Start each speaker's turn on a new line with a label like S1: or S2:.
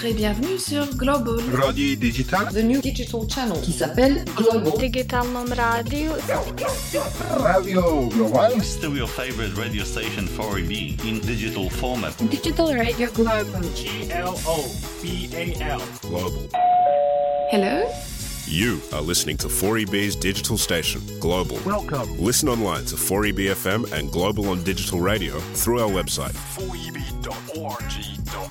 S1: Bonjour et bienvenue sur Global
S2: Radio Digital,
S3: the new digital channel qui s'appelle Global.
S4: Digitalnom radio.
S2: Radio Global.
S5: Still your favorite radio station 4EB in digital format.
S4: Digital Radio Global.
S6: GLOBAL.
S7: Global.
S1: Hello.
S7: You are listening to 4EB's digital station, Global.
S2: Welcome.
S7: Listen online to 4EB FM and Global on digital radio through our website.
S6: 4EB.org.